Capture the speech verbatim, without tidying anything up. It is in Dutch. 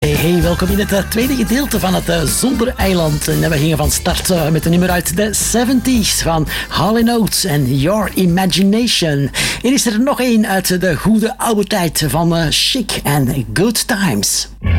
Hey, hey, welkom in het uh, tweede gedeelte van het uh, Zoldereiland. En we gingen van start uh, met een nummer uit de zeventig van Hall and Oates en Your Imagination. Er is er nog één uit de goede oude tijd van uh, Chic en Good Times.